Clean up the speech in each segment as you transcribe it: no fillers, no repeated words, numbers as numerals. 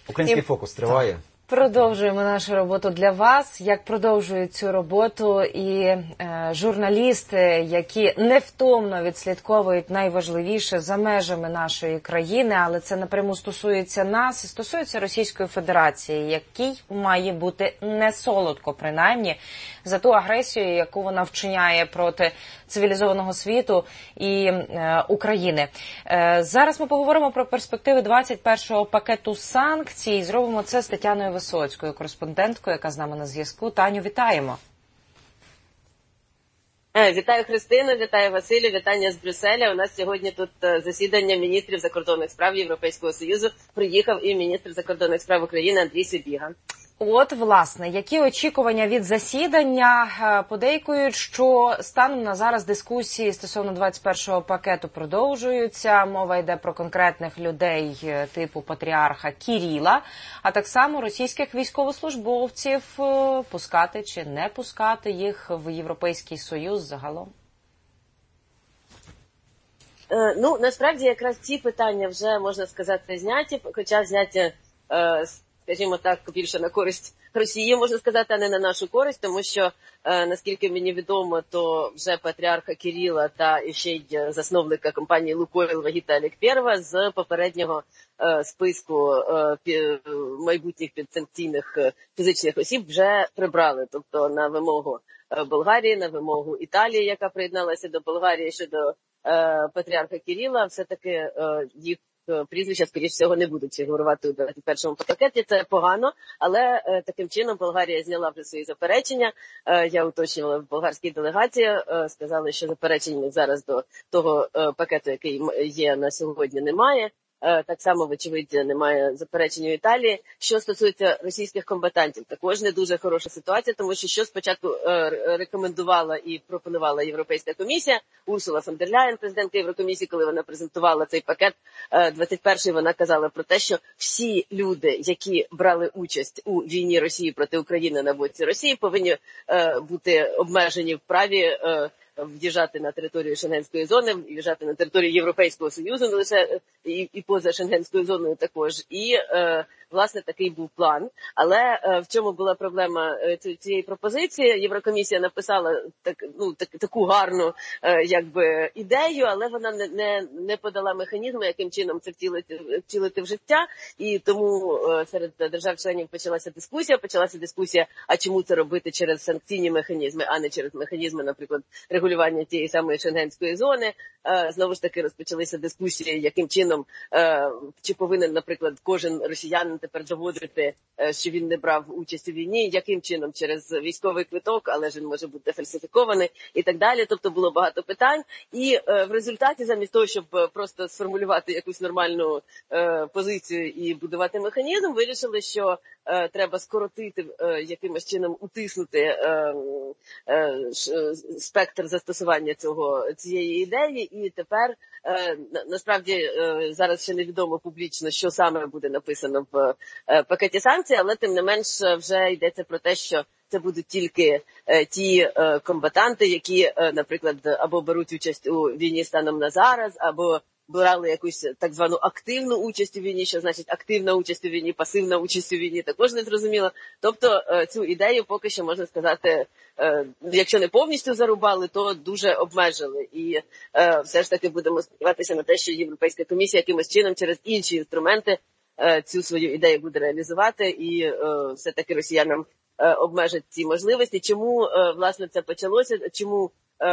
Український фокус триває. Продовжуємо нашу роботу для вас. Як продовжують цю роботу і журналісти, які невтомно відслідковують найважливіше за межами нашої країни, але це напряму стосується нас і стосується Російської Федерації, який має бути не солодко, принаймні, за ту агресію, яку вона вчиняє проти цивілізованого світу і України. Зараз ми поговоримо про перспективи 21-го пакету санкцій. Зробимо це з Тетяною Висоцькою, кореспонденткою, яка з нами на зв'язку. Таню, вітаємо. Вітаю, Христину, вітаю, Василю, вітання з Брюсселя. У нас сьогодні тут засідання міністрів закордонних справ Європейського Союзу. Приїхав і міністр закордонних справ України Андрій Сибіга. От, власне, які очікування від засідання? Подейкують, що станом на зараз дискусії стосовно 21-го пакету продовжуються. Мова йде про конкретних людей типу патріарха Кіріла, а так само російських військовослужбовців, пускати чи не пускати їх в Європейський Союз загалом. Ну, насправді, якраз ці питання вже, можна сказати, зняті, хоча зняті, скажімо так, більше на користь Росії, можна сказати, а не на нашу користь, тому що, наскільки мені відомо, то вже патріарха Кіріла та ще й засновника компанії «Лукойл» Вагіта Алєкбєрова з попереднього списку майбутніх підсанкційних фізичних осіб вже прибрали. Тобто на вимогу Болгарії, на вимогу Італії, яка приєдналася до Болгарії щодо патріарха Кіріла, все-таки їх прізвища, скоріш всього, не будуть фігурувати у 21-му пакеті. Це погано, але таким чином Болгарія зняла вже свої заперечення. Я уточнювала в болгарській делегації, сказали, що заперечень зараз до того пакету, який є на сьогодні, немає. Так само, вочевидь, немає заперечень у Італії. Що стосується російських комбатантів, також не дуже хороша ситуація, тому що спочатку рекомендувала і пропонувала Європейська комісія, Урсула фон дер Ляєн, президентка Єврокомісії, коли вона презентувала цей пакет 21-й, вона казала про те, що всі люди, які брали участь у війні Росії проти України на боці Росії, повинні бути обмежені в праві в'їжджати на територію Шенгенської зони, в'їжджати на територію Європейського Союзу, не лише і поза Шенгенською зоною також. І, власне, такий був план. Але в чому була проблема цієї пропозиції? Єврокомісія написала таку гарну ідею, але вона не подала механізми, яким чином це втілити в життя. І тому серед держав-членів почалася дискусія, а чому це робити через санкційні механізми, а не через механізми, наприклад, регулювання тієї самої Шенгенської зони. Знову ж таки розпочалися дискусії, яким чином, чи повинен, наприклад, кожен росіянин тепер доводити, що він не брав участь у війні, яким чином, через військовий квиток, але ж він може бути фальсифікований і так далі. Тобто було багато питань. І в результаті, замість того, щоб просто сформулювати якусь нормальну позицію і будувати механізм, вирішили, що треба скоротити, якимось чином утиснути спектр застосування цієї ідеї, і тепер насправді зараз ще невідомо публічно, що саме буде написано в пакеті санкцій, але тим не менш вже йдеться про те, що це будуть тільки ті комбатанти, які, наприклад, або беруть участь у війні станом на зараз, або брали якусь так звану активну участь у війні, що значить активна участь у війні, пасивна участь у війні, також не зрозуміло. Тобто цю ідею поки що, можна сказати, якщо не повністю зарубали, то дуже обмежили. І все ж таки будемо сподіватися на те, що Європейська комісія якимось чином через інші інструменти цю свою ідею буде реалізувати і все-таки росіянам обмежать ці можливості. Чому, власне, це почалося? Чому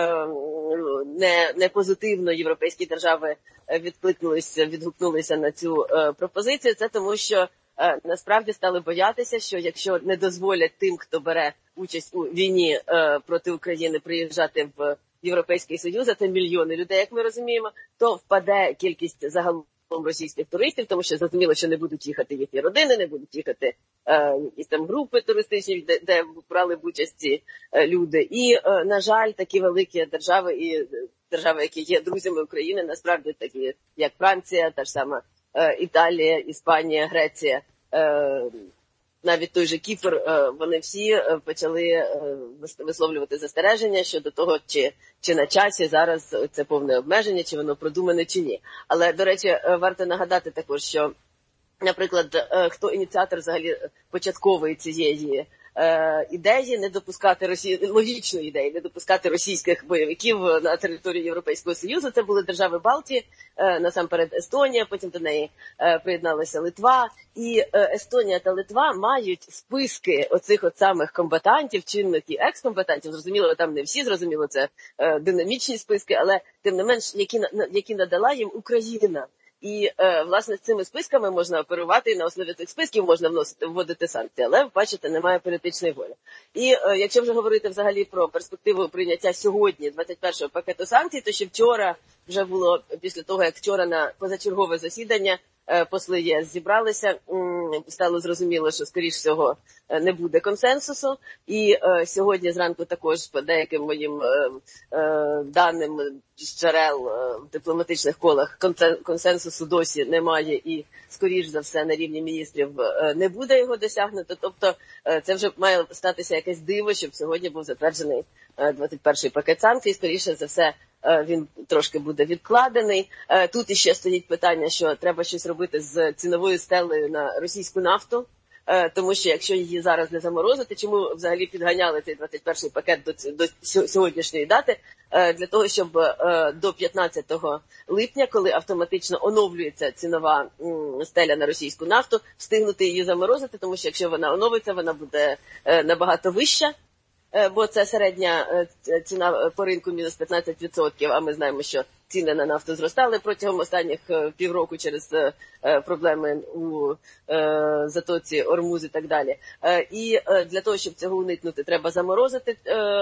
не позитивно європейські держави відгукнулися на цю пропозицію? Це тому, що насправді стали боятися, що якщо не дозволять тим, хто бере участь у війні проти України, приїжджати в Європейський Союз, а це мільйони людей, як ми розуміємо, то впаде кількість загалом російських туристів, тому що зрозуміло, що не будуть їхати їхні родини, не будуть їхати якісь там групи туристичні, де брали б участь ці люди. І, на жаль, такі великі держави і держави, які є друзями України, насправді такі, як Франція, та ж сама Італія, Іспанія, Греція, навіть той же Кіпр, вони всі почали висловлювати застереження щодо того, чи на часі зараз це повне обмеження, чи воно продумане, чи ні. Але, до речі, варто нагадати також, що наприклад, хто ініціатор взагалі початкової цієї ідеї не допускати логічної ідеї, не допускати російських бойовиків на територію Європейського Союзу. Це були держави Балтії, насамперед Естонія, потім до неї приєдналася Литва. І Естонія та Литва мають списки оцих от самих комбатантів, чинних і екскомбатантів. Зрозуміло, там не всі, зрозуміло, це динамічні списки, але тим не менш, які надала їм Україна. І, власне, з цими списками можна оперувати, і на основі цих списків можна вводити санкції. Але, бачите, немає політичної волі. І якщо вже говорити взагалі про перспективу прийняття сьогодні 21-го пакету санкцій, то ще вчора вже було, після того, як вчора на позачергове засідання посли ЄС зібралися, стало зрозуміло, що, скоріш всього, не буде консенсусу. І сьогодні зранку також, по деяким моїм даним з джерел в дипломатичних колах, консенсусу досі немає і, скоріш за все, на рівні міністрів не буде його досягнуто. Тобто це вже має статися якесь диво, щоб сьогодні був затверджений 21-й пакет санкцій. Скоріше за все, він трошки буде відкладений. Тут іще стоїть питання, що треба щось робити з ціновою стелею на російську нафту, тому що якщо її зараз не заморозити, чому взагалі підганяли цей 21-й пакет до сьогоднішньої дати? Для того, щоб до 15 липня, коли автоматично оновлюється цінова стеля на російську нафту, встигнути її заморозити, тому що якщо вона оновиться, вона буде набагато вища. Бо це середня ціна по ринку мінус 15%, а ми знаємо, що ціни на нафту зростали протягом останніх півроку через проблеми у затоці Ормуз і так далі. І для того, щоб цього уникнути, треба заморозити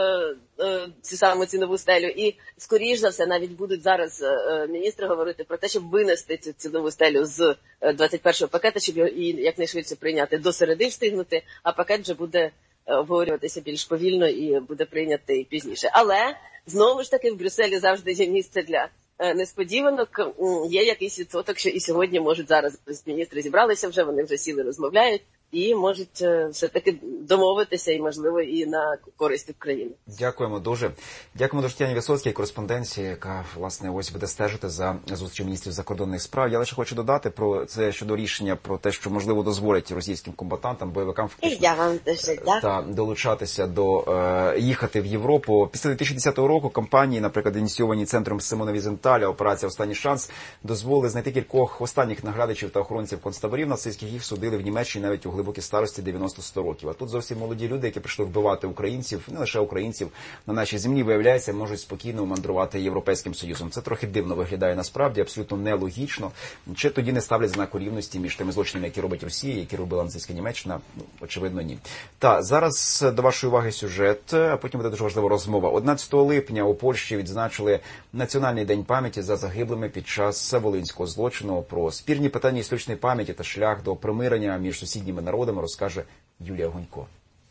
цю саму цінову стелю. І, скоріш за все, навіть будуть зараз міністри говорити про те, щоб винести цю цінову стелю з 21-го пакета, щоб її якнайшвидше прийняти, до середи встигнути, а пакет вже буде обговорюватися більш повільно і буде прийнятий пізніше. Але, знову ж таки, в Брюсселі завжди є місце для несподіванок. Є якийсь відсоток, що і сьогодні можуть зараз міністри зібралися вже, вони вже сіли, розмовляють і можуть все-таки домовитися і, можливо, і на користь України. Дякуємо дуже. Дякуємо дуже Тетяні Висоцькій, кореспонденції, яка, власне, ось буде стежити за зустрічю міністрів закордонних справ. Я лише хочу додати про це щодо рішення про те, що, можливо, дозволять російським комбатантам, бойовикам фактично долучатися до їхати в Європу. Після 2010 року кампанії, наприклад, ініційовані центром Симона Візенталя, операція «Останній шанс», дозволили знайти кількох останніх наглядачів та охоронців концтаборів нацистських. Їх судили в Німеччині навіть у глибокій старості 90-100 років. А тут зовсім молоді люди, які прийшли вбивати українців, не лише українців, на нашій землі, виявляється, можуть спокійно мандрувати Європейським Союзом. Це трохи дивно виглядає насправді, абсолютно нелогічно. Чи тоді не ставлять знаку рівності між тими злочинами, які робить Росія, які робила нацистська Німеччина? Ну, очевидно, ні. Та, зараз до вашої уваги сюжет, а потім буде дуже важлива розмова. 11 липня у Польщі відзначили Національний день пам'яті за загиблими під час волинського злочину. Про спірні питання історичної пам'яті та шлях до примирення між сусідніми народами розкаже Юлія Гунько.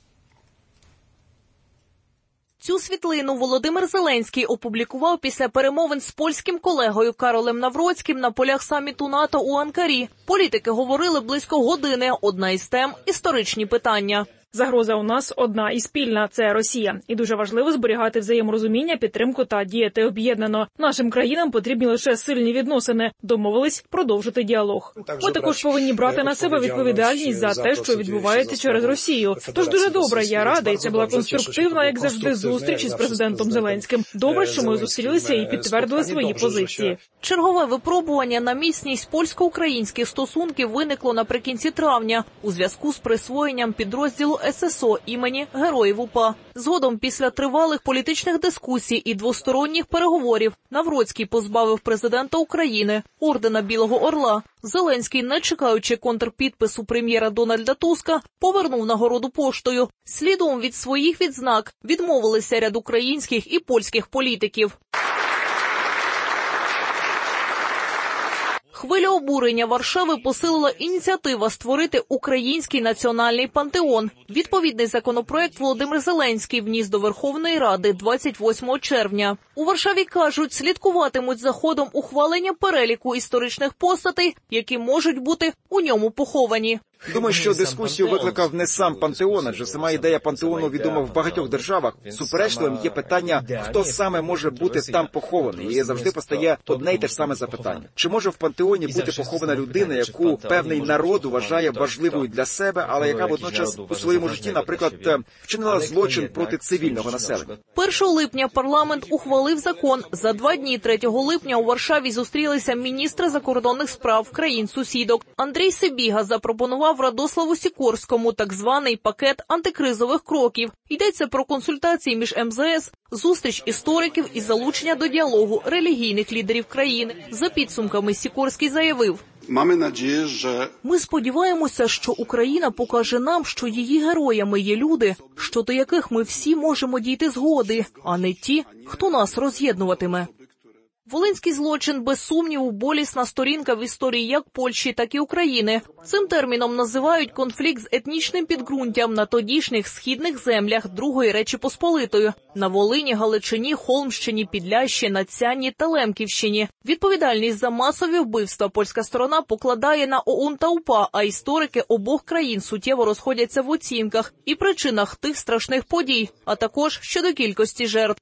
Цю світлину Володимир Зеленський опублікував після перемовин з польським колегою Каролем Навроцьким на полях саміту НАТО у Анкарі. Політики говорили близько години. Одна із тем – історичні питання. Загроза у нас одна і спільна – це Росія. І дуже важливо зберігати взаєморозуміння, підтримку та діяти об'єднано. Нашим країнам потрібні лише сильні відносини. Домовились продовжити діалог. Ми також повинні брати на себе відповідальність за те, що відбувається через Росію. Тож дуже добре, я рада, і це була конструктивна, як завжди, зустріч із президентом Зеленським. Добре, що ми зустрілися і підтвердили свої позиції. Чергове випробування на міцність польсько-українських стосунків виникло наприкінці травня у зв'язку з присвоєнням підрозділу ССО імені Героїв УПА. Згодом, після тривалих політичних дискусій і двосторонніх переговорів, Навроцький позбавив президента України ордена Білого Орла. Зеленський, не чекаючи контрпідпису прем'єра Дональда Туска, повернув нагороду поштою. Слідом від своїх відзнак відмовилися ряд українських і польських політиків. Хвилю обурення Варшави посилила ініціатива створити Український національний пантеон. Відповідний законопроект Володимир Зеленський вніс до Верховної Ради 28 червня. У Варшаві кажуть, слідкуватимуть за ходом ухвалення переліку історичних постатей, які можуть бути у ньому поховані. Думаю, що дискусію викликав не сам пантеон, адже сама ідея пантеону відома в багатьох державах. Суперечливим є питання, хто саме може бути там похований. І завжди постає одне й те ж саме запитання. Чи може в пантеоні бути похована людина, яку певний народ вважає важливою для себе, але яка водночас у своєму житті, наприклад, вчинила злочин проти цивільного населення? 1 липня парламент ухвалив закон. За 2 дні 3 липня у Варшаві зустрілися міністри закордонних справ країн-сусідок. Андрій Сибіга запропонував Радославу Сікорському так званий пакет антикризових кроків. Йдеться про консультації між МЗС, зустріч істориків і залучення до діалогу релігійних лідерів країни. За підсумками Сікорський заявив: «Ми сподіваємося, що Україна покаже нам, що її героями є люди, щодо яких ми всі можемо дійти згоди, а не ті, хто нас роз'єднуватиме». Волинський злочин, без сумніву, болісна сторінка в історії як Польщі, так і України. Цим терміном називають конфлікт з етнічним підґрунтям на тодішніх східних землях Другої Речі Посполитої – на Волині, Галичині, Холмщині, Підлящі, Надцянні та Лемківщині. Відповідальність за масові вбивства польська сторона покладає на ОУН та УПА, а історики обох країн суттєво розходяться в оцінках і причинах тих страшних подій, а також щодо кількості жертв.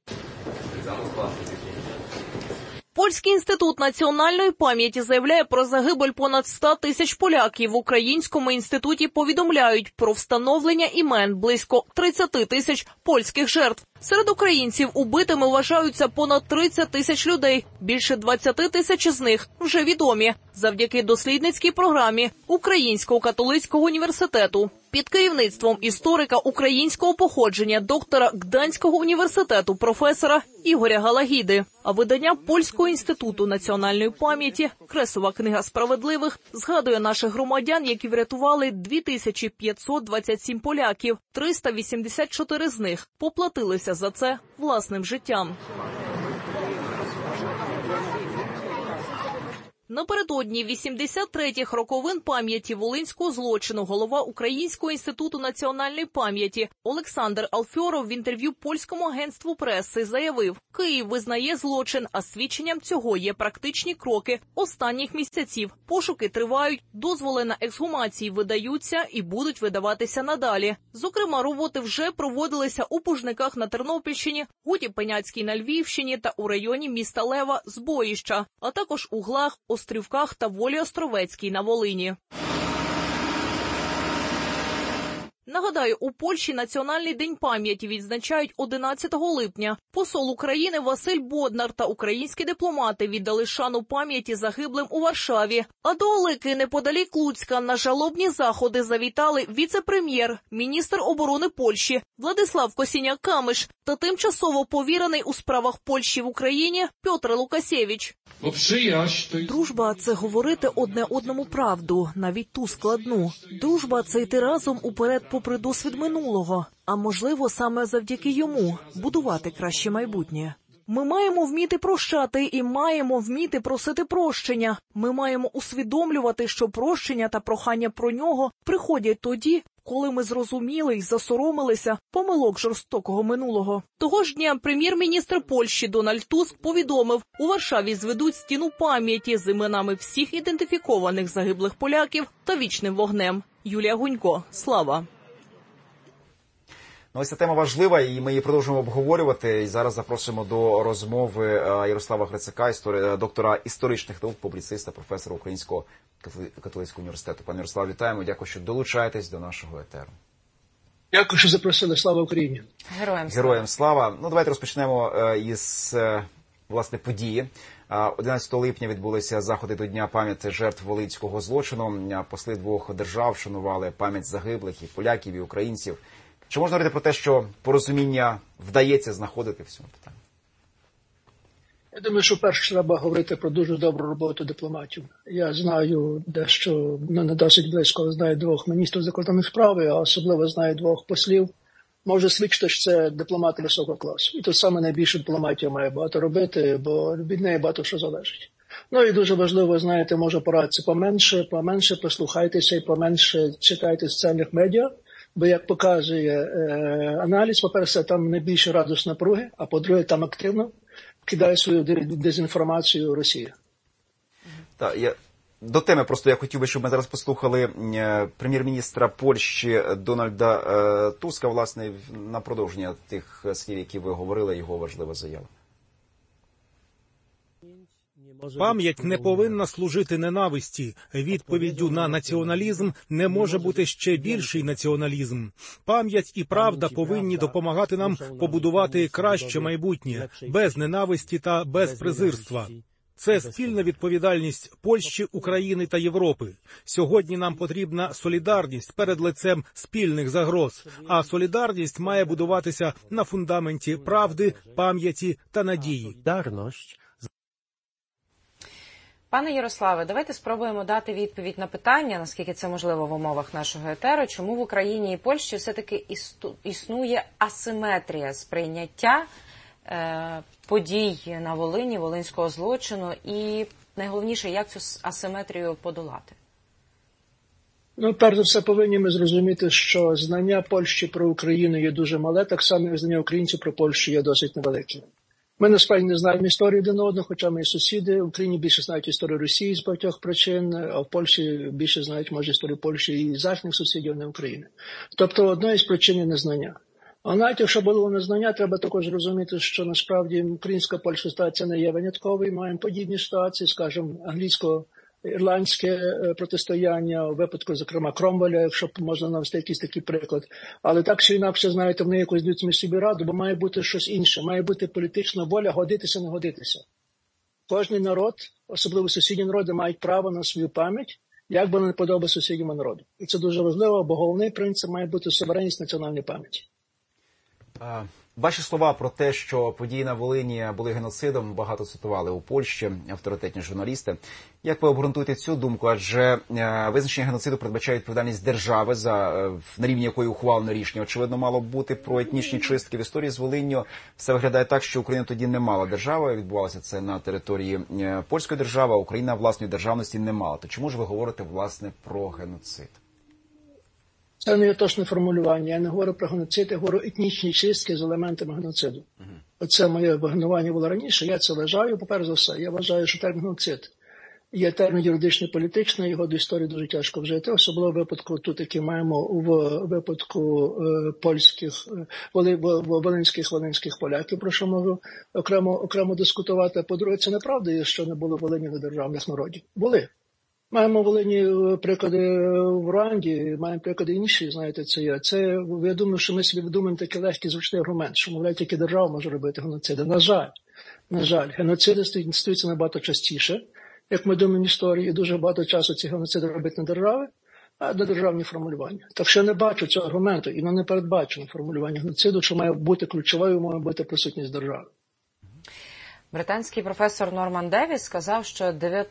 Польський інститут національної пам'яті заявляє про загибель понад 100 тисяч поляків. В Українському інституті повідомляють про встановлення імен близько 30 тисяч польських жертв. Серед українців убитими вважаються понад 30 тисяч людей. Більше 20 тисяч з них вже відомі завдяки дослідницькій програмі Українського католицького університету під керівництвом історика українського походження, доктора Гданського університету, професора Ігоря Галагіди. А видання Польського інституту національної пам'яті «Кресова книга справедливих» згадує наших громадян, які врятували 2527 поляків. 384 з них поплатилися за це власним життям. Напередодні 83-х роковин пам'яті волинського злочину голова Українського інституту національної пам'яті Олександр Алфьоров в інтерв'ю польському агентству преси заявив: «Київ визнає злочин, а свідченням цього є практичні кроки останніх місяців. Пошуки тривають, дозволи на ексгумації видаються і будуть видаватися надалі. Зокрема, роботи вже проводилися у Пужниках на Тернопільщині, Гуті-Пеняцькій на Львівщині та у районі міста Лева Збоїща, а також у Глах, Острівках та Волі Островецькій на Волині». Нагадаю, у Польщі Національний день пам'яті відзначають 11 липня. Посол України Василь Боднар та українські дипломати віддали шану пам'яті загиблим у Варшаві. А до Олики, неподалік Луцька, на жалобні заходи завітали віце-прем'єр, міністр оборони Польщі Владислав Косіняк-Камиш та тимчасово повірений у справах Польщі в Україні Пьотр Лукасєвич. Дружба – це говорити одне одному правду, навіть ту складну. Дружба – це йти разом уперед попри досвід минулого, а можливо саме завдяки йому будувати краще майбутнє. Ми маємо вміти прощати і маємо вміти просити прощення. Ми маємо усвідомлювати, що прощення та прохання про нього приходять тоді, коли ми зрозуміли й засоромилися помилок жорстокого минулого. Того ж дня прем'єр-міністр Польщі Дональд Туск повідомив, у Варшаві зведуть стіну пам'яті з іменами всіх ідентифікованих загиблих поляків та вічним вогнем. Юлія Гунько. Слава. Ну, ось ця тема важлива, і ми її продовжуємо обговорювати. І зараз запросимо до розмови Ярослава Грицака, доктора історичних наук, публіциста, професора Українського католицького університету. Пане Ярославе, вітаємо. Дякую, що долучаєтесь до нашого етеру. Дякую, що запросили. Слава Україні. Героям слава. Ну, давайте розпочнемо із, власне, події. 11 липня відбулися заходи до Дня пам'яті жертв волинського злочину. Посли двох держав вшанували пам'ять загиблих і поляків, і українців. Чи можна говорити про те, що порозуміння вдається знаходити в цьому питанні? Я думаю, що перше треба говорити про дуже добру роботу дипломатів. Я знаю дещо, не досить близько, знаю двох міністрів закордонних справ, а особливо знаю двох послів. Може свідчити, що це дипломати високого класу. І тут саме найбільше дипломатія має багато робити, бо від неї багато що залежить. Ну і дуже важливо, знаєте, може порадитися поменше послухайтеся і поменше читайте соціальних медіа. Бо, як показує аналіз, по-перше, там найбільше радість напруги, а по-друге, там активно кидає свою дезінформацію Росія. Так, До теми просто я хотів би, щоб ми зараз послухали прем'єр-міністра Польщі Дональда Туска, власне, на продовження тих слів, які ви говорили, його важлива заява. Пам'ять не повинна служити ненависті. Відповіддю на націоналізм не може бути ще більший націоналізм. Пам'ять і правда повинні допомагати нам побудувати краще майбутнє, без ненависті та без презирства. Це спільна відповідальність Польщі, України та Європи. Сьогодні нам потрібна солідарність перед лицем спільних загроз, а солідарність має будуватися на фундаменті правди, пам'яті та надії. Пане Ярославе, давайте спробуємо дати відповідь на питання, наскільки це можливо в умовах нашого етеру, чому в Україні і Польщі все-таки існує асиметрія сприйняття подій на Волині, волинського злочину, і найголовніше, як цю асиметрію подолати? Перш за все, повинні ми зрозуміти, що знання Польщі про Україну є дуже мале, так само, як знання українців про Польщу є досить невелике. Ми, насправді, не знаємо історію один одного, хоча ми і сусіди. В Україні більше знають історію Росії з багатьох причин, а в Польщі більше знають, може, історію Польщі і західних сусідів, а не України. Тобто, одна із причин є незнання. А навіть якщо було незнання, треба також розуміти, що насправді українсько-польська ситуація не є винятковою. Маємо подібні ситуації, скажімо, англійсько-ірландське протистояння, у випадку, зокрема, Кромвеля, якщо можна навести якийсь такий приклад. Але так чи інакше, знаєте, вони якось дають між собі раду, бо має бути щось інше. Має бути політична воля годитися, не годитися. Кожний народ, особливо сусідні народи, мають право на свою пам'ять, як би не подобає сусідньому народу. І це дуже важливо, бо головний принцип має бути суверенність національної пам'яті. Ваші слова про те, що події на Волині були геноцидом, багато цитували у Польщі авторитетні журналісти. Як ви обґрунтуєте цю думку? Адже визначення геноциду передбачає відповідальність держави, на рівні якої ухвалено рішення. Очевидно, мало б бути про етнічні чистки. В історії з Волинню все виглядає так, що Україна тоді не мала держави. Відбувалося це на території польської держави, а Україна власної державності не мала. То чому ж ви говорите, власне, про геноцид? Це не є точне формулювання. Я не говорю про геноцид, я говорю етнічні чистки з елементами геноциду. Оце моє вигнування було раніше. Я це вважаю, по-перше за все. Я вважаю, що термін геноцид є термін юридичний, політичний, його до історії дуже тяжко вжити. Особливо в випадку, тут, який маємо у випадку волинських поляків, про що можу окремо дискутувати. По-друге, це неправда, що не було в Волині державних народів. Були. Маємо в Волині приклади в Руанді, маємо приклади інші, знаєте, це є. Я думаю, що ми собі видумаємо такий легкий зручний аргумент, що, мовляв, тільки держава може робити геноциди. На жаль, геноциди стаються набагато частіше, як ми думаємо в історії, і дуже багато часу ці геноциди робити не держави, а на державні формулювання. Так що я не бачу цього аргументу, і не передбачено формулювання геноциду, що має бути ключовою, має бути присутність держави. Британський професор Норман Девіс сказав, що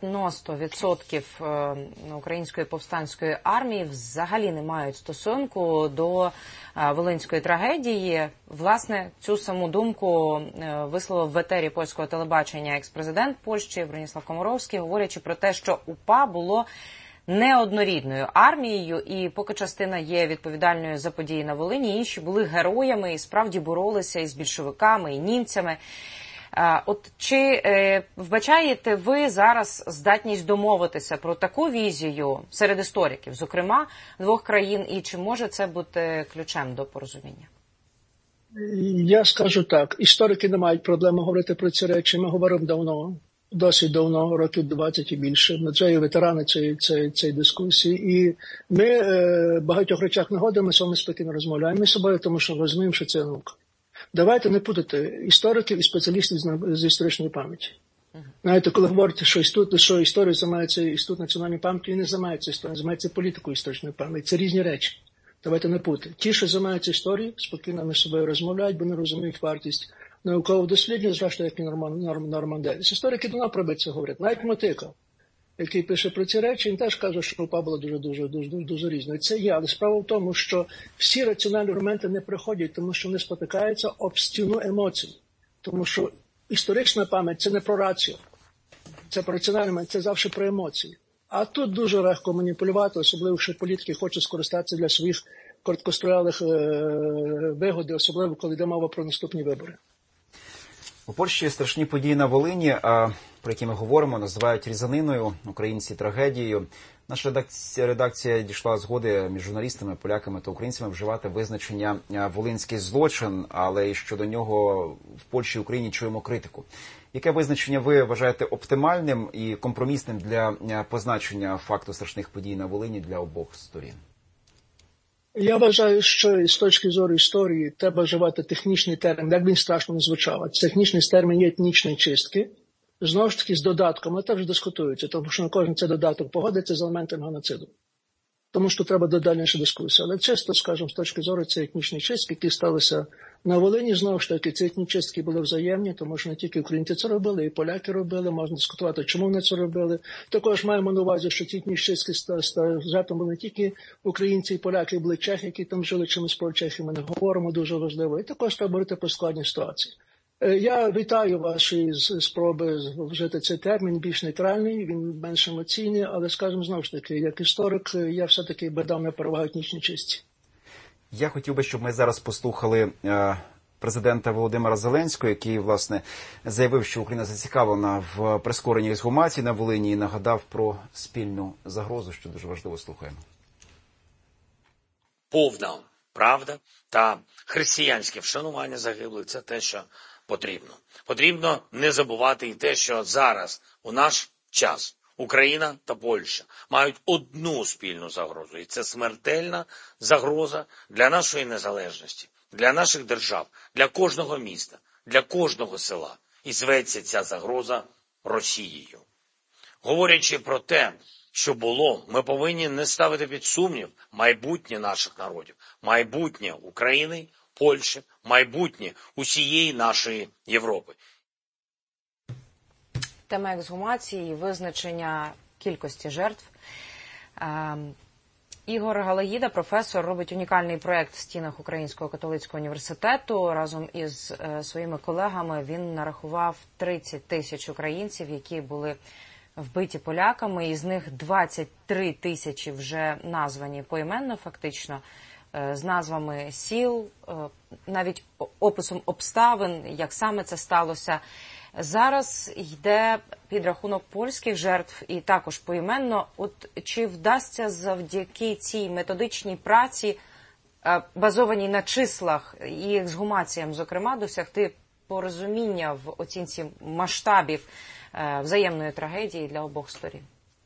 90% української повстанської армії взагалі не мають стосунку до волинської трагедії. Власне, цю саму думку висловив в етері польського телебачення екс-президент Польщі Броніслав Комаровський, говорячи про те, що УПА було неоднорідною армією, і поки частина є відповідальною за події на Волині, інші були героями і справді боролися із більшовиками, і німцями. От чи вбачаєте ви зараз здатність домовитися про таку візію серед істориків, зокрема, двох країн, і чи може це бути ключем до порозуміння? Я скажу так, історики не мають проблеми говорити про ці речі, ми говоримо давно, досить давно, років 20 і більше, ми вже є ветерани цієї дискусії, і ми в багатьох речах не годимося, ми спокійно розмовляємо між собою, тому що розуміємо, що це наука. Давайте не путати істориків і спеціалістів з історичної пам'яті. Знаєте, коли говорите, що історію займається Інститут національної пам'яті, він не займається історією, займається політикою історичної пам'яті. Це різні речі. Давайте не путати. Ті, що займаються історією, спокійно між собою розмовляють, бо не розуміють вартість наукового дослідження, зрештою, як і Норман Девіс. Історики давно про це говорять. Навіть Мотика, який пише про ці речі, він теж каже, що УПА була дуже різною. Це є, але справа в тому, що всі раціональні аргументи не приходять, тому що вони спотикаються об стіну емоцій. Тому що історична пам'ять – це не про рацію, це про раціональний момент, це завжди про емоції. А тут дуже легко маніпулювати, особливо, що політики хочуть скористатися для своїх короткостроялих вигод, особливо, коли йде мова про наступні вибори. У Польщі страшні події на Волині. про які ми говоримо, називають різаниною, українці – трагедією. Наша редакція дійшла згоди між журналістами, поляками та українцями вживати визначення «волинський злочин», але і щодо нього в Польщі і Україні чуємо критику. Яке визначення ви вважаєте оптимальним і компромісним для позначення факту страшних подій на Волині для обох сторін? Я вважаю, що з точки зору історії треба вживати технічний термін, як він страшно не звучав. Технічний термін є етнічні чистки. Знову ж таки, з додатком, але теж дискутується, тому що на кожен цей додаток погодиться з елементами геноциду. Тому що треба додальніша дискусія. Але чисто, скажімо, з точки зору це етнічні чистки, які сталися на Волині, знову ж таки, ці етнічні чистки були взаємні, тому що не тільки українці це робили, і поляки робили, можна дискутувати, чому вони це робили. Також маємо на увазі, що ці етнічні чистки жертвами були не тільки українці і поляки, були чехи, які там жили, чимось про чехів ми не говоримо, дуже важливо. І також треба говорити про складні ситуації. Я вітаю ваші спроби вжити цей термін, більш нейтральний, він менш емоційний, але, скажімо, знову ж таки, як історик, я все-таки би дав на перевагу етнічній чистці. Я хотів би, щоб ми зараз послухали президента Володимира Зеленського, який, власне, заявив, що Україна зацікавлена в прискоренні ексгумації на Волині і нагадав про спільну загрозу, що дуже важливо. Слухаємо. Повна правда та християнське вшанування загиблих – це те, що потрібно. Потрібно не забувати і те, що зараз, у наш час, Україна та Польща мають одну спільну загрозу. І це смертельна загроза для нашої незалежності, для наших держав, для кожного міста, для кожного села. І зветься ця загроза Росією. Говорячи про те, що було, ми повинні не ставити під сумнів майбутнє наших народів, майбутнє України, Польщі, майбутнє усієї нашої Європи. Тема ексгумації і визначення кількості жертв. Ігор Галагіда, професор, робить унікальний проєкт в стінах Українського католицького університету. Разом із своїми колегами він нарахував 30 тисяч українців, які були вбиті поляками. Із них 23 тисячі вже названі поіменно, фактично, з назвами сіл, навіть описом обставин, як саме це сталося. Зараз йде підрахунок польських жертв і також поіменно. От чи вдасться завдяки цій методичній праці, базованій на числах і ексгумаціям, зокрема, досягти порозуміння в оцінці масштабів взаємної трагедії для обох сторін?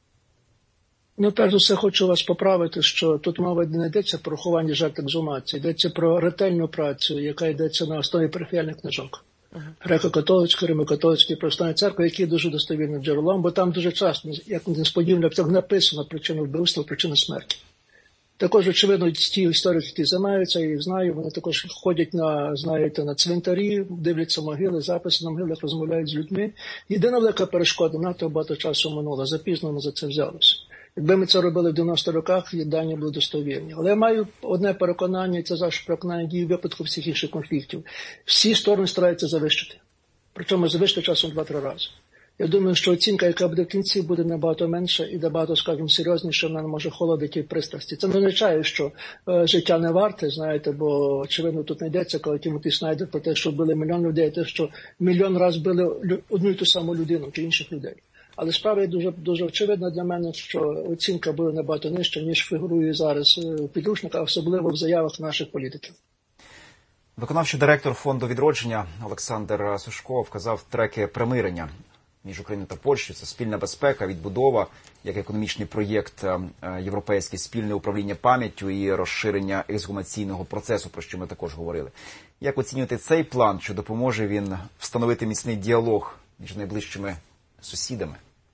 Ну, перш за все, хочу вас поправити, що тут мова не йдеться про рахування жертв ексгумації, йдеться про ретельну працю, яка йдеться на основі парафіяльних книжок. Греко-католицької, Римо-католицької православної церкви, які є дуже достовірним джерелом, бо там дуже часто, як несподівано, написано причину вбивства, причина смерті. Також, очевидно, ті історики, які займаються, я їх знаю, вони також ходять на цвинтарі, дивляться могили, записи на могилах, розмовляють з людьми. Єдина велика перешкода, надто багато часу минуло, запізно ми за це взялися. Якби ми це робили в 90-х роках, дані були достовірні. Але я маю одне переконання, і це завжди переконання дії в випадку всіх інших конфліктів. Всі сторони стараються завищити. Причому завищити часом 2-3 рази. Я думаю, що оцінка, яка буде в кінці, буде набагато менша і набагато, скажімо, серйозніше, вона не може холодити пристрасті. Це не означає, що життя не варте, знаєте, бо, очевидно, тут не йдеться, коли Тімоті Снайдер про те, що били мільйон людей, те, що мільйон раз били одну і ту саму людину чи інших людей. Але справа є дуже очевидна для мене, що оцінка буде набагато нижча, ніж фігурує зараз в підручниках, особливо в заявах наших політиків. Виконавчий директор Фонду відродження Олександр Сушко вказав треки примирення між Україною та Польщею. Це спільна безпека, відбудова, як економічний проєкт європейський, спільне управління пам'яттю і розширення ексгумаційного процесу, про що ми також говорили. Як оцінюєте цей план, чи допоможе він встановити міцний діалог між найближчими сусідами?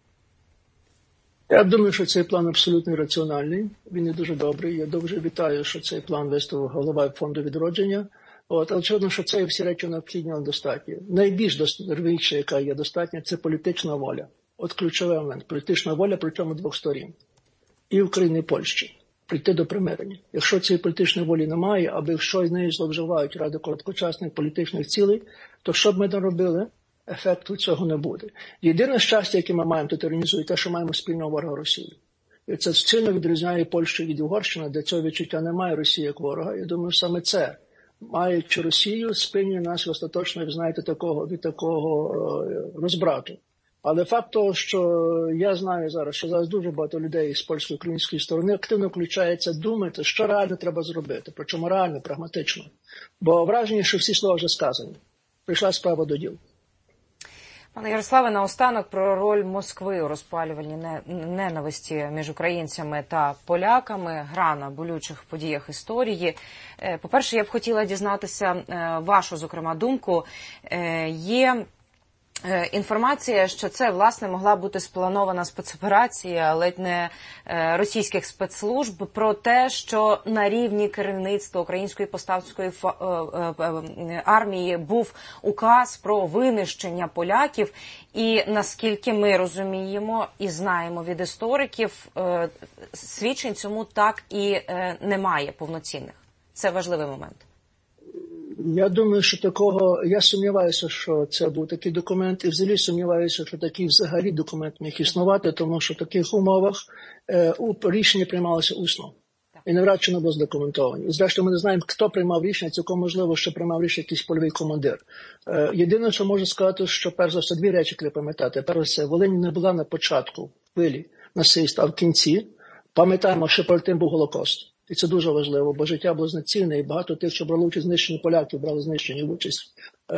Я думаю, що цей план абсолютно раціональний, він є дуже добрий. Я дуже вітаю, що цей план виставив голова Фонду відродження. Але очевидно, що це всі речі необхідні, але достатні. Найбільш речі, яка є достатня, це політична воля. От ключовий момент. Політична воля, причому двох сторін. І України, і Польщі. Прийти до примирення. Якщо цієї політичної волі немає, або якщо з нею зловживають ради короткочасних політичних цілей, то що б ми не робили, ефекту цього не буде. Єдине щастя, яке ми маємо тут організує, те, що маємо спільного ворога Росії. І це сильно відрізняє Польщу від Угорщини, де цього відчуття немає Росії як ворога. Я думаю, саме це, маючи Росію, спинює нас остаточно, ви знаєте, від такого розбрату. Але факт того, що я знаю зараз, що зараз дуже багато людей з польсько-української сторони активно включається думати, що реально треба зробити, причому реально, прагматично. Бо враження, що всі слова вже сказані. Прийшла справа до діл. Пане Ярославе, наостанок про роль Москви у розпалюванні ненависті між українцями та поляками, гра на болючих подіях історії. По-перше, я б хотіла дізнатися вашу, зокрема, думку. Є інформація, що це, власне, могла бути спланована спецоперація, ледь не російських спецслужб, про те, що на рівні керівництва Української повстанської армії був указ про винищення поляків. І, наскільки ми розуміємо і знаємо від істориків, свідчень цьому так і немає повноцінних. Це важливий момент. Я думаю, що такого, я сумніваюся, що це був такий документ, і взагалі сумніваюся, що такий взагалі документ міг існувати, тому що в таких умовах рішення приймалося усно. І навряд чи не було задокументовані. І зрештою ми не знаємо, хто приймав рішення, цілком можливо, що приймав рішення якийсь польовий командир. Єдине, що можу сказати, що перш за все дві речі треба пам'ятати. Перш за все, Волинь не була на початку хвилі насильства, а в кінці. Пам'ятаємо, що перед тим був Голокост. І це дуже важливо, бо життя було знецінне, і багато тих, що брали участь в знищенні поляків, брали знищені участь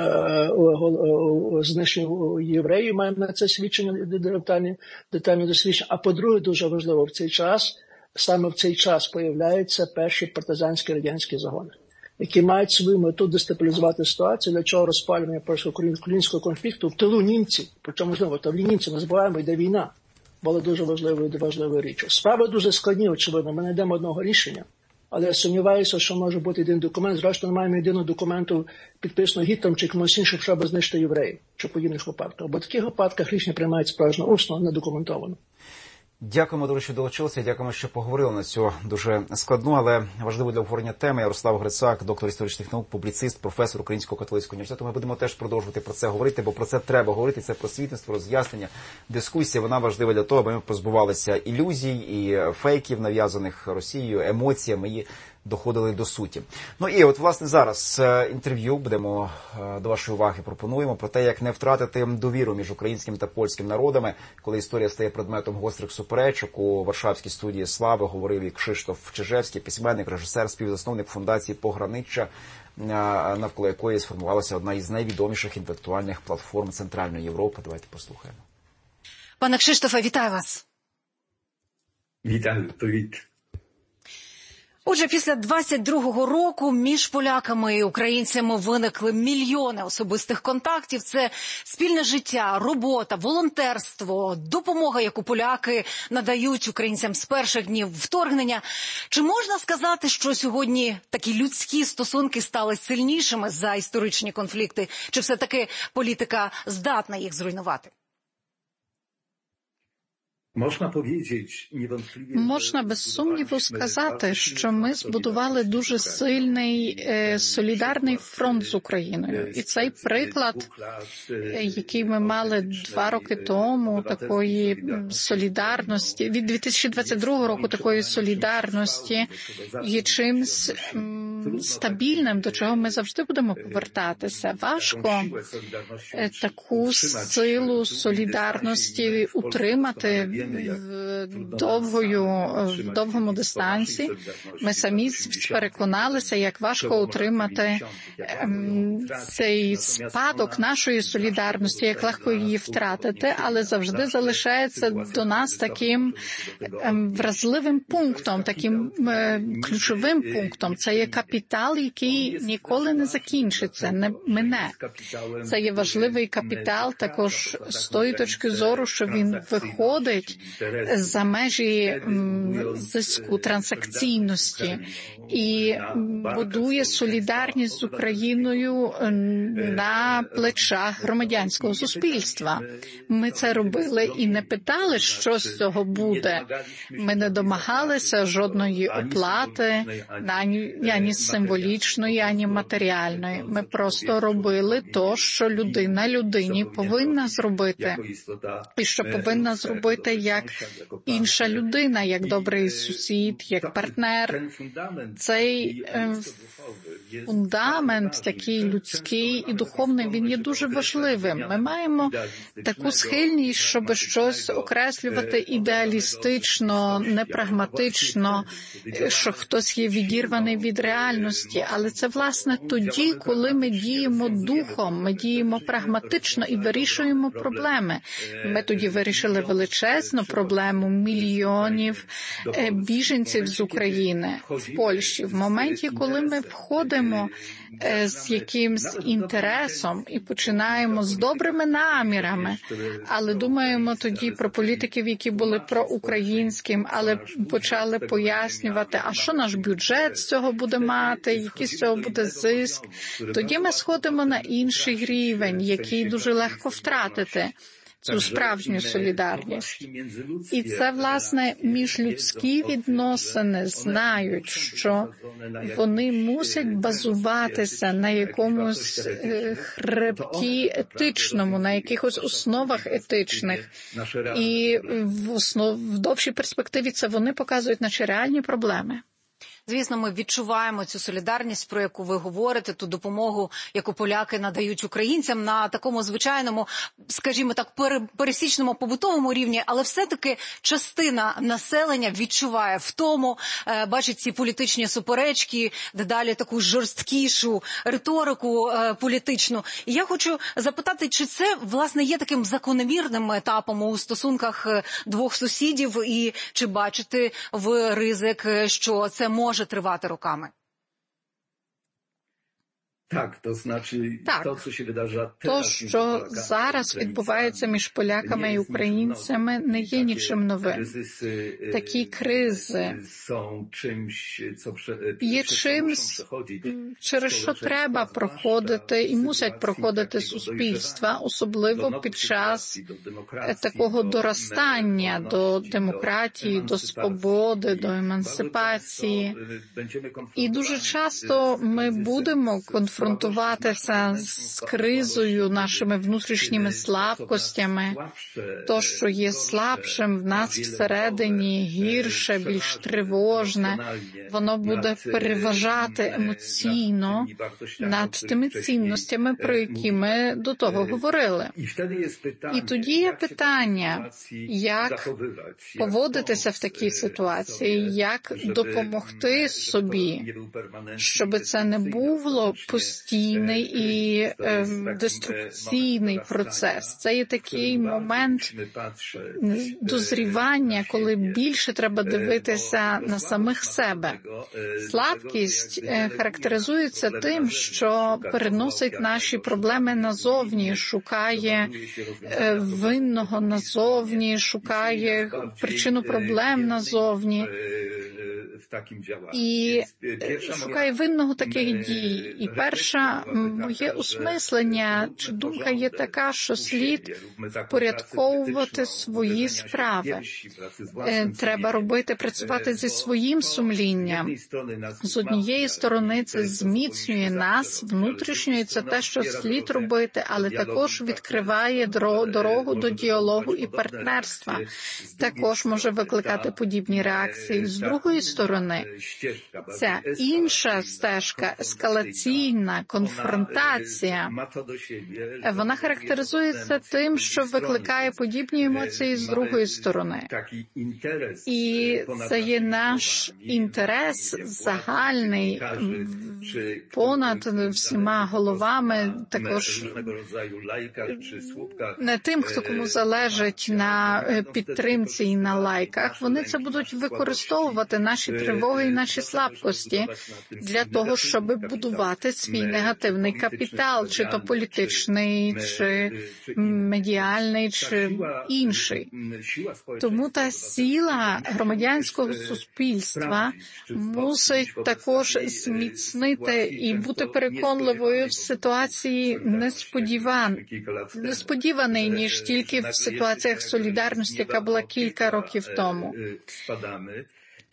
знищенні євреїв, маємо на це свідчення, детальні дослідження. А по-друге, дуже важливо, в цей час, саме в цей час появляються перші партизанські радянські загони, які мають свою мету дестабілізувати ситуацію, для чого розпалювання польсько-українського конфлікту в тилу німців, причому, можливо, то в німці, не забуваємо, йде війна. Була дуже важливою річчю. Справи дуже складні, очевидно. Ми не йдемо одного рішення, але я сумніваюся, що може бути один документ. Зрештою, не маємо єдиного документу, підписаного Гітлером чи комусь іншим, щоб знищити євреїв, чи в подібних випадках. Бо в таких випадках рішення приймають справжньо усно, не документовано. Дякуємо дуже, що долучилися. Дякуємо, що поговорили на цю дуже складну, але важливу для обговорення теми. Ярослав Грицак, доктор історичних наук, публіцист, професор Українського католицького університету. Ми будемо теж продовжувати про це говорити, бо про це треба говорити. Це просвітництво, роз'яснення, дискусія. Вона важлива для того, аби ми позбувалися ілюзій і фейків, нав'язаних Росією, емоціями і доходили до суті. Ну і от, власне, зараз інтерв'ю будемо до вашої уваги пропонуємо про те, як не втратити довіру між українським та польським народами, коли історія стає предметом гострих суперечок. У Варшавській студії слави говорив і Кшиштоф Чижевський, письменник, режисер, співзасновник фундації «Пограниччя», навколо якої сформувалася одна із найвідоміших інтелектуальних платформ Центральної Європи. Давайте послухаємо. Пане Кшиштофе, вітаю вас. Вітаю, привіт. Отже, після 22-го року між поляками і українцями виникли мільйони особистих контактів. Це спільне життя, робота, волонтерство, допомога, яку поляки надають українцям з перших днів вторгнення. Чи можна сказати, що сьогодні такі людські стосунки стали сильнішими за історичні конфлікти? Чи все-таки політика здатна їх зруйнувати? Можна без сумніву сказати, що ми збудували дуже сильний солідарний фронт з Україною. І цей приклад, який ми мали 2 роки тому, такої солідарності, від 2022 року такої солідарності, є чимсь стабільним, до чого ми завжди будемо повертатися. Важко таку силу солідарності утримати в довгому дистанції. Ми самі переконалися, як важко утримати цей спадок нашої солідарності, як легко її втратити, але завжди залишається до нас таким вразливим пунктом, таким ключовим пунктом. Це є капітал, який ніколи не закінчиться, не мине. Це є важливий капітал також з тої точки зору, що він виходить за межі зиску, транзакційності і будує солідарність з Україною на плечах громадянського суспільства. Ми це робили і не питали, що з цього буде. Ми не домагалися жодної оплати, ані символічної, ані матеріальної. Ми просто робили то, що людина людині повинна зробити. І що повинна зробити як інша людина, як добрий сусід, як партнер. Цей фундамент, такий людський і духовний, він є дуже важливим. Ми маємо таку схильність, щоб щось окреслювати ідеалістично, непрагматично, що хтось є відірваний від реальності. Але це, власне, тоді, коли ми діємо духом, ми діємо прагматично і вирішуємо проблеми. Ми тоді вирішили величезну проблему мільйонів біженців з України в Польщі. В моменті, коли ми входимо з якимсь інтересом і починаємо з добрими намірами, але думаємо тоді про політиків, які були проукраїнським, але почали пояснювати, а що наш бюджет з цього буде мати, який з цього буде зиск, тоді ми сходимо на інший рівень, який дуже легко втратити. Цю справжню солідарність. І це, власне, міжлюдські відносини знають, що вони мусять базуватися на якомусь хребті етичному, на якихось основах етичних. І в довшій перспективі це вони показують наші реальні проблеми. Звісно, ми відчуваємо цю солідарність, про яку ви говорите, ту допомогу, яку поляки надають українцям на такому звичайному, скажімо так, пересічному побутовому рівні, але все-таки частина населення відчуває втому, бачить ці політичні суперечки, дедалі таку жорсткішу риторику політичну. І я хочу запитати, чи це, власне, є таким закономірним етапом у стосунках двох сусідів, і чи бачите ви ризик, що це може тривати роками? Так, то значить, то, що зараз відбувається між поляками і українцями, не є нічим новим. Такі кризи є чимсь, через що треба проходити і мусять проходити суспільства, особливо під час такого доростання до демократії, до свободи, до емансипації. І дуже часто ми будемо конфронтуватися з кризою, нашими внутрішніми слабкостями. То, що є слабшим в нас всередині, гірше, більш тривожне, воно буде переважати емоційно над тими цінностями, про які ми до того говорили. І тоді є питання, як поводитися в такій ситуації, як допомогти собі, щоб це не було постійний і деструкційний процес. Це є такий момент дозрівання, коли більше треба дивитися на самих себе. Слабкість характеризується тим, що переносить наші проблеми назовні, шукає винного назовні, шукає причину проблем назовні. І шукає винного таких дій. І перше моє осмислення чи думка є така, що слід впорядковувати свої справи. Треба працювати зі своїм сумлінням. З однієї сторони це зміцнює нас внутрішньо, і це те, що слід робити, але також відкриває дорогу до діалогу і партнерства. Також може викликати подібні реакції. З другої сторони, ця інша стежка, ескалаційна конфронтація, вона характеризується тим, що викликає подібні емоції з другої сторони. І це є наш інтерес загальний, понад всіма головами, також не тим, хто кому залежить на підтримці і на лайках. Вони це будуть використовувати, наші тривоги і наші слабкості, для того, щоб будувати свій негативний капітал, чи то політичний, чи медіальний, чи інший. Тому та сила громадянського суспільства мусить також зміцнити і бути переконливою в ситуації несподіваної, ніж тільки в ситуаціях солідарності, яка була кілька років тому.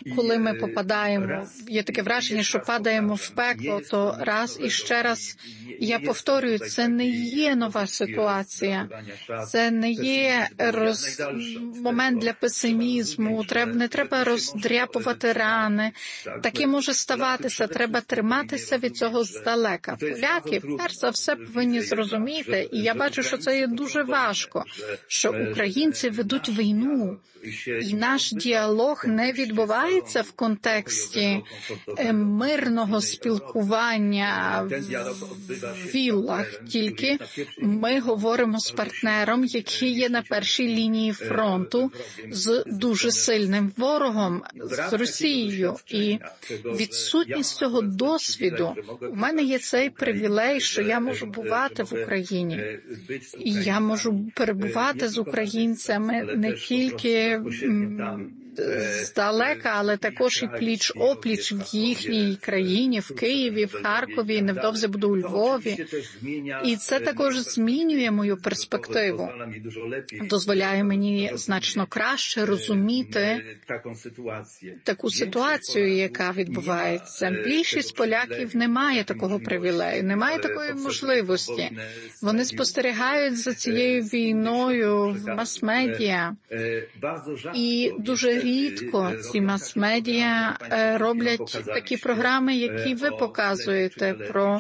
коли ми попадаємо, є таке враження, що падаємо в пекло, то раз і ще раз я повторюю, це не є нова ситуація, це не є момент для песимізму, не треба роздряпувати рани. Таке може ставатися, треба триматися від цього здалека. Поляки, перш за все, повинні зрозуміти, і я бачу, що це є дуже важко, що українці ведуть війну, і наш діалог не відбувається в контексті мирного спілкування в віллах, тільки ми говоримо з партнером, який є на першій лінії фронту з дуже сильним ворогом, з Росією. І відсутність цього досвіду, у мене є цей привілей, що я можу бувати в Україні. І я можу перебувати з українцями не тільки здалека, але також і пліч-опліч в їхній країні, в Києві, в Харкові, невдовзі буду у Львові. І це також змінює мою перспективу, дозволяє мені значно краще розуміти таку ситуацію, яка відбувається. Більшість поляків не має такого привілею, не має такої можливості. Вони спостерігають за цією війною в мас-медіа. І дуже рідко ці мас-медіа роблять такі програми, які ви показуєте, про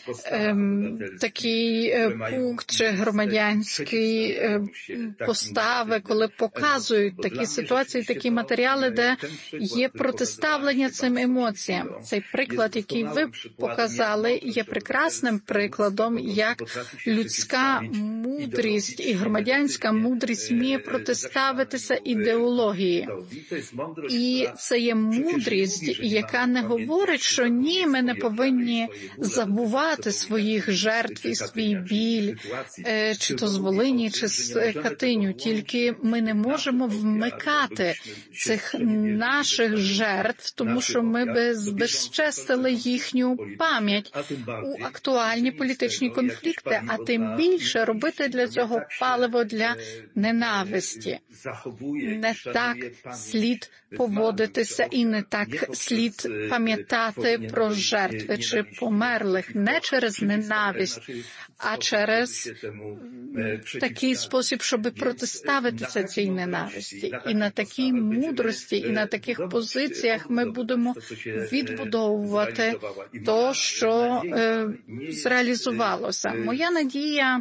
такий пункт чи громадянські постави, коли показують такі ситуації, такі матеріали, де є протиставлення цим емоціям. Цей приклад, який ви показали, є прекрасним прикладом, як людська мудрість і громадянська мудрість вміє протиставитися ідеології. І це є мудрість, яка не говорить, що ні, ми не повинні забувати своїх жертв і свій біль, чи то з Волині, чи з Катиню, тільки ми не можемо вмикати цих наших жертв, тому що ми збезчестили їхню пам'ять у актуальні політичні конфлікти, а тим більше робити для цього паливо для ненависті. Не так слід поводитися і не так слід пам'ятати про жертви чи померлих не через ненависть, а через такий спосіб, щоб протиставитися цій ненависті. І на такій мудрості, і на таких позиціях ми будемо відбудовувати то, що зреалізувалося. Моя надія,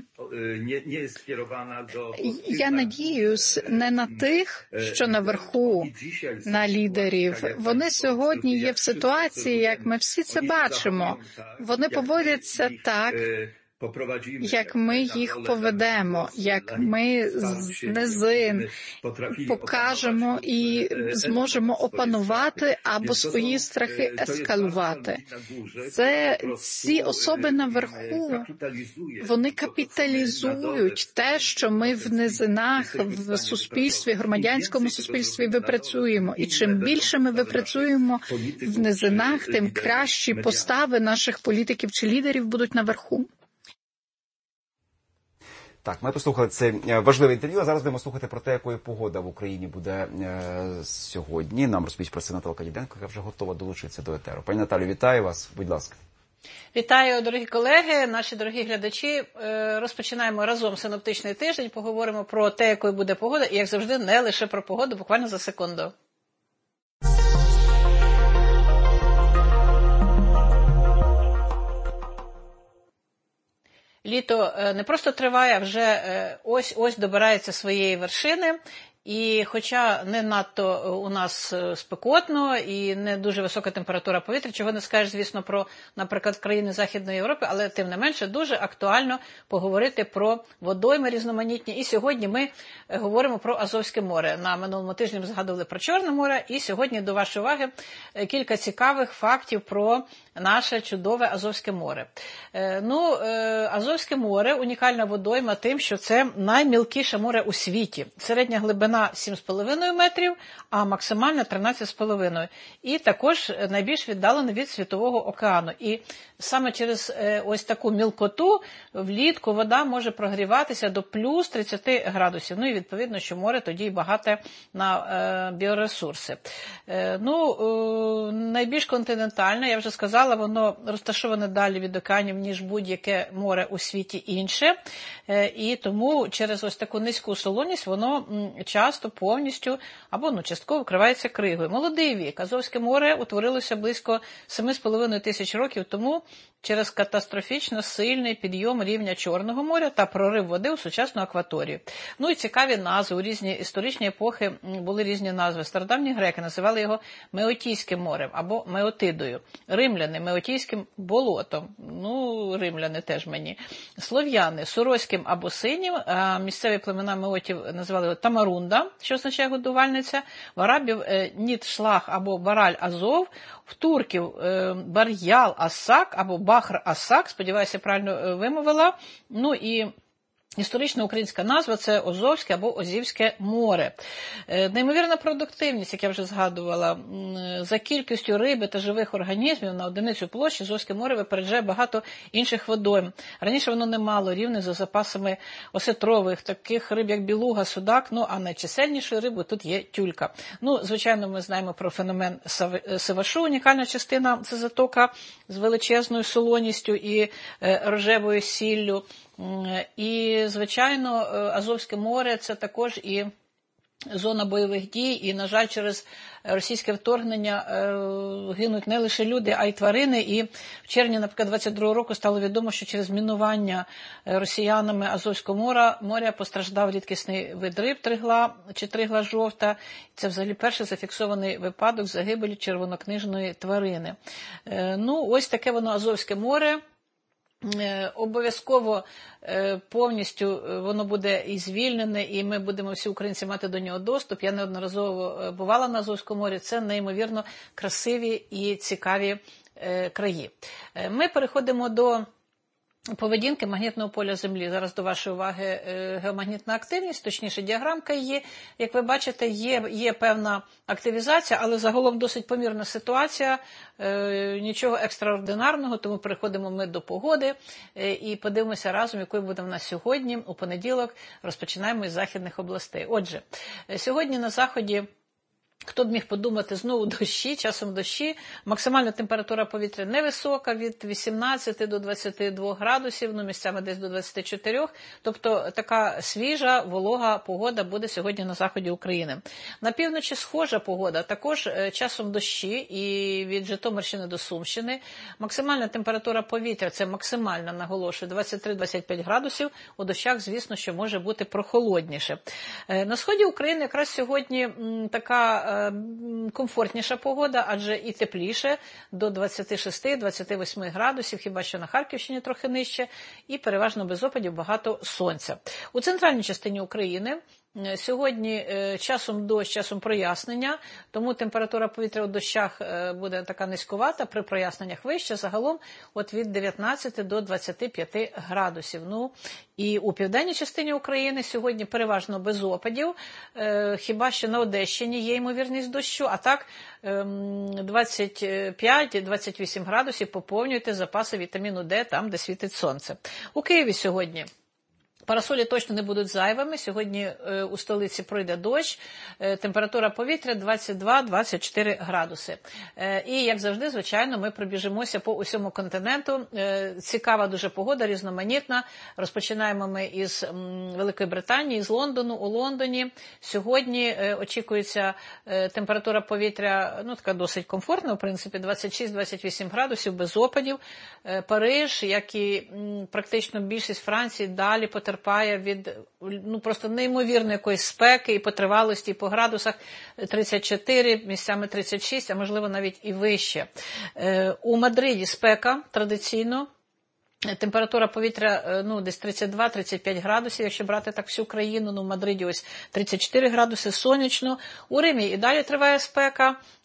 я надіюсь не на тих, що наверху, на лідерів. Вони сьогодні є в ситуації, як ми всі це бачимо. Вони поводяться так, як ми їх поведемо, як ми з низин покажемо і зможемо опанувати або свої страхи ескалувати. Це ці особи наверху, вони капіталізують те, що ми в низинах, в суспільстві, громадянському суспільстві випрацюємо. І чим більше ми випрацюємо в низинах, тим кращі постави наших політиків чи лідерів будуть наверху. Так, ми послухали це важливе інтерв'ю, а зараз будемо слухати про те, якою погода в Україні буде сьогодні. Нам розповість про це Наталка Діденко, яка вже готова долучитися до етеру. Пані Наталю, вітаю вас, будь ласка. Вітаю, дорогі колеги, наші дорогі глядачі. Розпочинаємо разом синоптичний тиждень, поговоримо про те, якою буде погода, і, як завжди, не лише про погоду, буквально за секунду. Літо не просто триває, а вже ось добирається своєї вершини. І хоча не надто у нас спекотно і не дуже висока температура повітря, чого не скажеш, звісно, про, наприклад, країни Західної Європи, але тим не менше дуже актуально поговорити про водойми різноманітні. І сьогодні ми говоримо про Азовське море. На минулому тижні ми згадували про Чорне море, і сьогодні до вашої уваги кілька цікавих фактів про наше чудове Азовське море. Азовське море – унікальна водойма тим, що це наймілкіше море у світі. Середня глибина глибина 7,5 метрів, а максимальна 13,5. І також найбільш віддалена від Світового океану. І саме через ось таку мілкоту влітку вода може прогріватися до плюс 30 градусів. Ну і відповідно, що море тоді багате на біоресурси. Найбільш континентальне, я вже сказала, воно розташоване далі від океанів, ніж будь-яке море у світі інше. І тому через ось таку низьку солоність воно часто повністю або частково вкривається кригою. Молодий вік. Азовське море утворилося близько 7,5 тисяч років тому через катастрофічно сильний підйом рівня Чорного моря та прорив води у сучасну акваторію. Ну і цікаві назви. У різні історичні епохи були різні назви. Стародавні греки називали його Меотійським морем або Меотидою. Римляни – Меотійським болотом. Римляни теж мені. Слов'яни – Суроським або Синім. Місцеві племена Меотів називали його Тамарунда, що означає годувальниця. В арабів – Ніт-Шлах або Бараль-Азов. В турків – Бар'ял-Асак або Бахр-Асак, сподіваюся, правильно вимовила. І історична українська назва – це Озовське або Озівське море. Неймовірна продуктивність, як я вже згадувала, за кількістю риби та живих організмів на одиницю площі Азовське море випереджає багато інших водойм. Раніше воно не мало рівних за запасами осетрових, таких риб, як білуга, судак, а найчисельнішою рибою тут є тюлька. Звичайно, ми знаємо про феномен Севашу, унікальна частина – це затока з величезною солоністю і рожевою сіллю. І, звичайно, Азовське море – це також і зона бойових дій, і, на жаль, через російське вторгнення гинуть не лише люди, а й тварини. І в червні, наприклад, 22-го року стало відомо, що через мінування росіянами Азовського моря постраждав рідкісний вид риб тригла чи тригла жовта. Це взагалі перший зафіксований випадок загибелі червонокнижної тварини. Ось таке воно Азовське море. Обов'язково повністю воно буде і звільнене, і ми будемо всі українці мати до нього доступ. Я неодноразово бувала на Азовському морі. Це неймовірно красиві і цікаві краї. Ми переходимо до поведінки магнітного поля Землі. Зараз до вашої уваги геомагнітна активність, точніше діаграмка її. Як ви бачите, є певна активізація, але загалом досить помірна ситуація, нічого екстраординарного, тому переходимо ми до погоди і подивимося разом, якою буде в нас сьогодні, у понеділок, розпочинаємо із західних областей. Отже, сьогодні на заході, хто б міг подумати, знову дощі, часом дощі. Максимальна температура повітря невисока, від 18 до 22 градусів, місцями десь до 24. Тобто така свіжа, волога погода буде сьогодні на заході України. На півночі схожа погода, також часом дощі і від Житомирщини до Сумщини. Максимальна температура повітря, це максимальна, наголошую, 23-25 градусів. У дощах, звісно, що може бути прохолодніше. На сході України якраз сьогодні така комфортніша погода, адже і тепліше, до 26-28 градусів, хіба що на Харківщині трохи нижче, і переважно без опадів, багато сонця. У центральній частині України сьогодні часом дощ, часом прояснення, тому температура повітря у дощах буде така низькувата, при проясненнях вища, загалом від 19 до 25 градусів. І у південній частині України сьогодні переважно без опадів, хіба що на Одещині є ймовірність дощу, а так 25-28 градусів, поповнюйте запаси вітаміну Д там, де світить сонце. У Києві сьогодні парасолі точно не будуть зайвими. Сьогодні у столиці пройде дощ. Температура повітря 22-24 градуси. І, як завжди, звичайно, ми пробіжимося по усьому континенту. Цікава дуже погода, різноманітна. Розпочинаємо ми із Великої Британії, з Лондону. У Лондоні сьогодні очікується температура повітря, така досить комфортна, в принципі, 26-28 градусів, без опадів. Париж, як і практично більшість Франції, далі потерпає від просто неймовірної якоїсь спеки і по тривалості, і по градусах 34, місцями 36, а можливо навіть і вище. У Мадриді спека традиційно. Температура повітря десь 32-35 градусів, якщо брати так всю країну. В Мадриді ось 34 градуси, сонячно. У Римі і далі триває спека.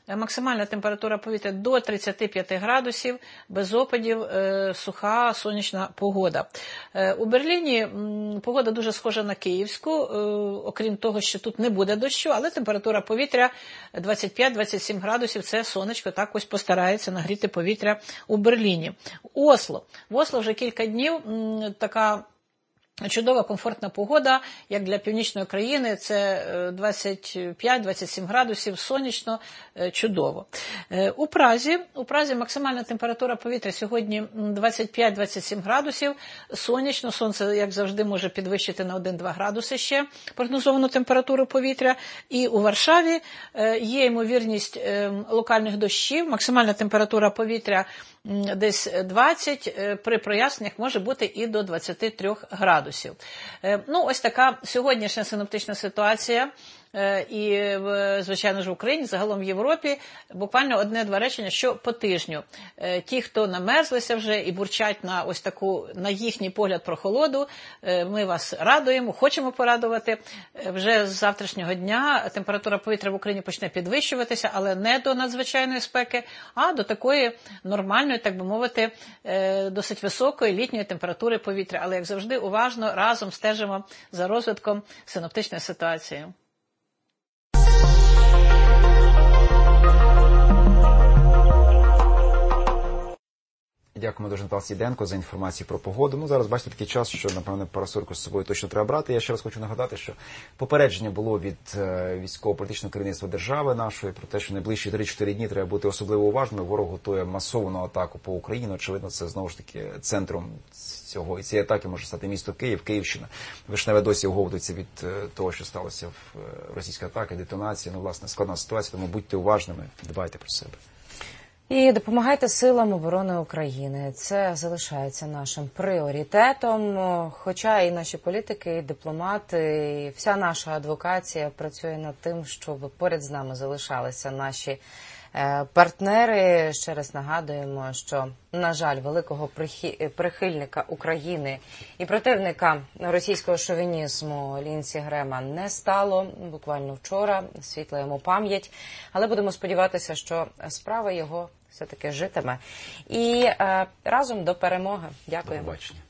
максимальна температура повітря до 35 градусів, без опадів, суха сонячна погода. У Берліні погода дуже схожа на київську, окрім того, що тут не буде дощу, але температура повітря 25-27 градусів, це сонечко так ось постарається нагріти повітря у Берліні. Осло. В Осло вже кілька днів така чудова, комфортна погода, як для північної країни, це 25-27 градусів, сонячно, чудово. У Празі максимальна температура повітря сьогодні 25-27 градусів, сонячно, сонце, як завжди, може підвищити на 1-2 градуси ще прогнозовану температуру повітря. І у Варшаві є ймовірність локальних дощів, максимальна температура повітря десь 20, при проясненнях може бути і до 23 градусів. Ось така сьогоднішня синоптична ситуація. І, звичайно ж, в Україні, загалом в Європі, буквально 1-2 речення, що по тижню. Ті, хто намерзлися вже і бурчать на ось таку, на їхній погляд, прохолоду, ми вас радуємо, хочемо порадувати. Вже з завтрашнього дня температура повітря в Україні почне підвищуватися, але не до надзвичайної спеки, а до такої нормальної, так би мовити, досить високої літньої температури повітря. Але, як завжди, уважно разом стежимо за розвитком синоптичної ситуації. Дякуємо дуже, Наталія Сіденко, за інформацію про погоду. Зараз, бачите, такий час, що, напевно, парасольку з собою точно треба брати. Я ще раз хочу нагадати, що попередження було від військово-політичного керівництва держави нашої про те, що найближчі 3-4 дні треба бути особливо уважними. Ворог готує масовану атаку по Україні. Очевидно, це, знову ж таки, центром і цієї атаки може стати місто Київ, Київщина. Вишневе досі оговтується від того, що сталося в російській атаці, детонації. Власне, складна ситуація, тому будьте уважними, дбайте про себе. І допомагайте силам оборони України. Це залишається нашим пріоритетом. Хоча і наші політики, і дипломати, і вся наша адвокація працює над тим, щоб поряд з нами залишалися наші партнери. Ще раз нагадуємо, що, на жаль, великого прихильника України і противника російського шовінізму Лінсі Грема не стало. Буквально вчора, світла йому пам'ять. Але будемо сподіватися, що справа його все-таки житиме. І разом до перемоги. Дякую. До побачення.